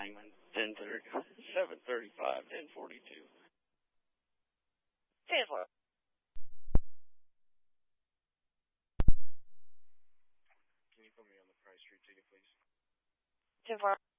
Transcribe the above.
Langman, 10:30, 7:35, 10:42. 10-4. Can you put me on the Price Street ticket, please? 10-4.